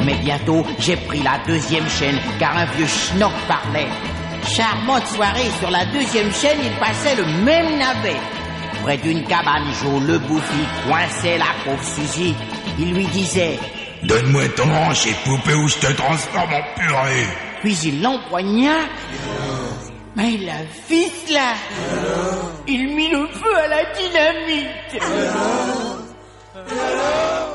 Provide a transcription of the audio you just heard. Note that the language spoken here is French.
Mais bientôt, j'ai pris la deuxième chaîne, car un vieux schnock parlait. Charmante soirée, sur la deuxième chaîne, il passait le même navet. Près d'une cabane jaune, le bouffi coinçait la pauvre Suzy. Il lui disait: donne-moi ton hanche et poupée ou je te transforme en purée. Puis il l'empoigna. Mais la ficela. Il mit le feu à la dynamite.